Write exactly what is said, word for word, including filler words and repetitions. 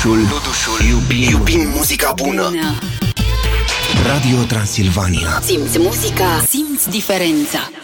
Dudușul, Dudușul. Iubim, iubim muzica bună. bună Radio Transilvania. Simți muzica, simți diferența.